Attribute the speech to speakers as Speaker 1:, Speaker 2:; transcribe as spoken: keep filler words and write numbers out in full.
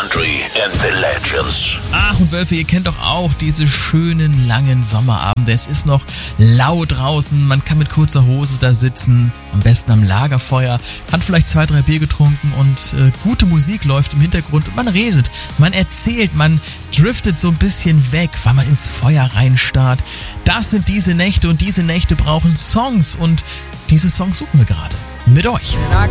Speaker 1: Country and the Legends.
Speaker 2: Ach, und Wölfe, ihr kennt doch auch diese schönen langen Sommerabende. Es ist noch laut draußen, man kann mit kurzer Hose da sitzen, am besten am Lagerfeuer, hat vielleicht zwei, drei Bier getrunken und äh, gute Musik läuft im Hintergrund und man redet, man erzählt, man driftet so ein bisschen weg, weil man ins Feuer reinstarrt. Das sind diese Nächte und diese Nächte brauchen Songs und diese Songs suchen wir gerade mit euch.
Speaker 3: I